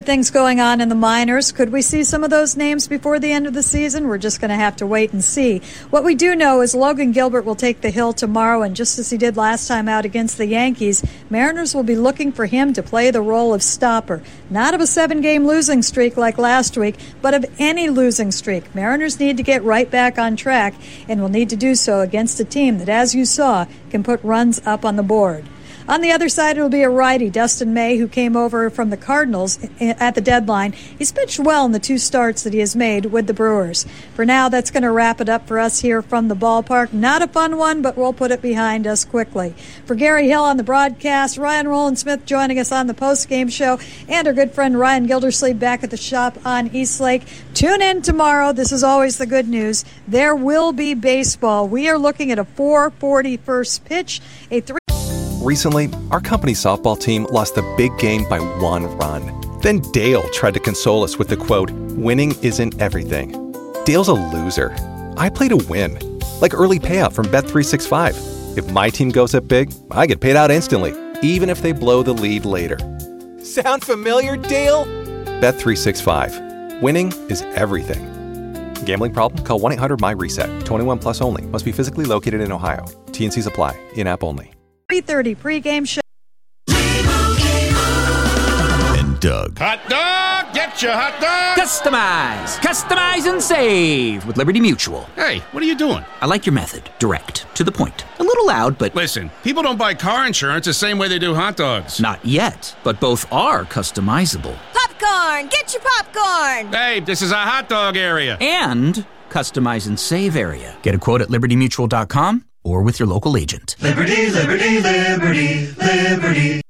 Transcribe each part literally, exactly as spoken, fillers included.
things going on in the minors. Could we see some of those names before the end of the season? We're just going to have to wait and see. What we do know is Logan Gilbert will take the hill tomorrow, and just as he did last time out against the Yankees, Mariners will be looking for him to play the role of stopper. Not of a seven-game losing streak like last week, but of any losing streak. Mariners need to get right back on track, and will need to do so against a team that, as you saw, can put runs up on the board. On the other side, it'll be a righty, Dustin May, who came over from the Cardinals at the deadline. He's pitched well in the two starts that he has made with the Brewers. For now, that's going to wrap it up for us here from the ballpark. Not a fun one, but we'll put it behind us quickly. For Gary Hill on the broadcast, Ryan Rowland-Smith joining us on the post-game show, and our good friend Ryan Gildersleeve back at the shop on Eastlake. Tune in tomorrow. This is always the good news. There will be baseball. We are looking at a four forty first pitch, a three... Recently, our company's softball team lost the big game by one run. Then Dale tried to console us with the quote, "Winning isn't everything." Dale's a loser. I play to win. Like early payout from Bet three sixty-five. If my team goes up big, I get paid out instantly, even if they blow the lead later. Sound familiar, Dale? Bet three sixty-five. Winning is everything. Gambling problem? Call one eight hundred M Y reset. twenty-one plus only. Must be physically located in Ohio. T N Cs apply. In-app only. three thirty pregame show. And Doug. Hot dog! Get your hot dog! Customize! Customize and save with Liberty Mutual. Hey, what are you doing? I like your method. Direct. To the point. A little loud, but... Listen, people don't buy car insurance the same way they do hot dogs. Not yet, but both are customizable. Popcorn! Get your popcorn! Hey, this is a hot dog area. And customize and save area. Get a quote at liberty mutual dot com or with your local agent. Liberty, liberty, liberty, liberty.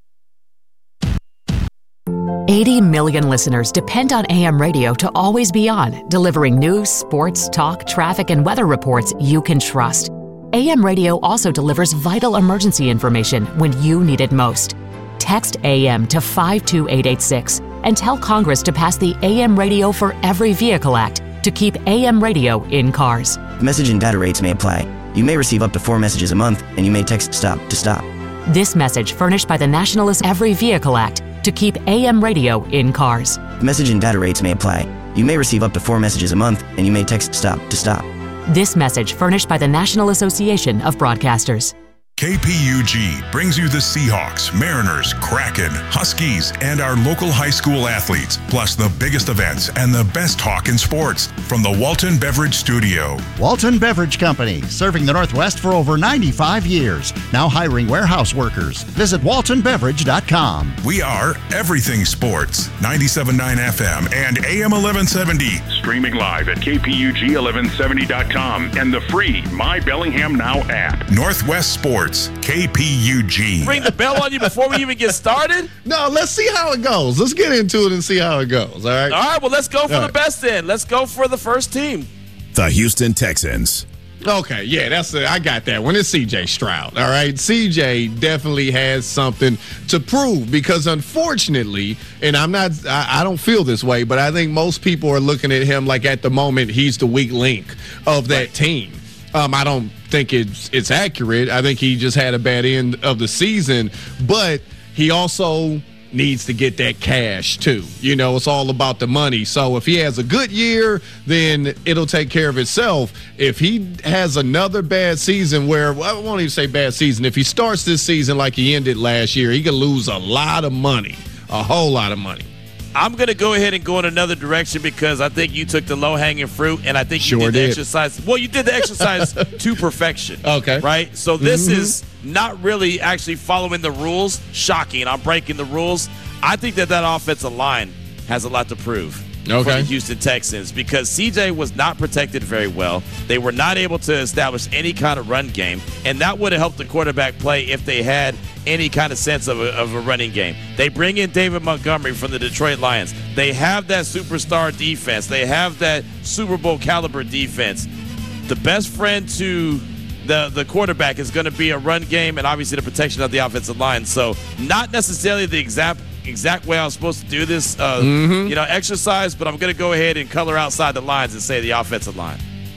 eighty million listeners depend on A M radio to always be on, delivering news, sports, talk, traffic, and weather reports you can trust. A M radio also delivers vital emergency information when you need it most. Text A M to five two eight eight six and tell Congress to pass the A M Radio for Every Vehicle Act to keep A M radio in cars. Message and data rates may apply. You may receive up to four messages a month, and you may text STOP to stop. This message furnished by the National Every Vehicle Act to keep A M radio in cars. Message and data rates may apply. You may receive up to four messages a month, and you may text STOP to stop. This message furnished by the National Association of Broadcasters. K P U G brings you the Seahawks, Mariners, Kraken, Huskies, and our local high school athletes, plus the biggest events and the best talk in sports from the Walton Beverage Studio. Walton Beverage Company, serving the Northwest for over ninety-five years. Now hiring warehouse workers. Visit walton beverage dot com. We are Everything Sports, ninety-seven point nine F M and A M eleven seventy. Streaming live at K P U G eleven seventy dot com and the free My Bellingham Now app. Northwest Sports. K P U G. Ring the bell on you before we even get started? No, let's see how it goes. Let's get into it and see how it goes, all right? All right, well, let's go for all the right. best then. Let's go for the first team. The Houston Texans. Okay, yeah, that's it. I got that one. It's C J Stroud, all right? C J definitely has something to prove because unfortunately, and I'm not, I, I don't feel this way, but I think most people are looking at him like at the moment he's the weak link of that right. team. Um, I don't think it's it's accurate. I think he just had a bad end of the season, but he also needs to get that cash too. You know, it's all about the money. So if he has a good year, then it'll take care of itself. If he has another bad season where, well, I won't even say bad season, if he starts this season like he ended last year, he could lose a lot of money, a whole lot of money. I'm going to go ahead and go in another direction because I think you took the low-hanging fruit, and I think you sure did the did. exercise. Well, you did the exercise to perfection. Okay. Right? So this mm-hmm. is not really actually following the rules. Shocking. I'm breaking the rules. I think that that offensive line has a lot to prove. Okay. For the Houston Texans because C J was not protected very well. They were not able to establish any kind of run game, and that would have helped the quarterback play if they had any kind of sense of a, of a running game. They bring in David Montgomery from the Detroit Lions. They have that superstar defense. They have that Super Bowl caliber defense. The best friend to the, the quarterback is going to be a run game and obviously the protection of the offensive line. So not necessarily the exact exact way I was supposed to do this, uh, mm-hmm. you know, exercise, but I'm going to go ahead and color outside the lines and say the offensive line.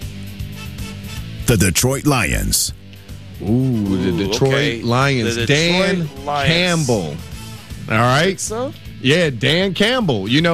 The Detroit Lions. Ooh, the Detroit okay. Lions. The Detroit Dan Lions. Campbell. All right. So? Yeah, Dan Campbell. You know,